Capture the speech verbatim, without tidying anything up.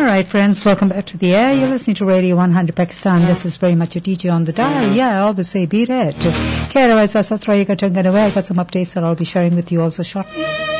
right, friends, welcome back to the air. You're listening to Radio one hundred Pakistan. This is very much a D J on the dial. Yeah, I always say beat it. Okay, otherwise, I'll got some updates that I'll be sharing with you also shortly.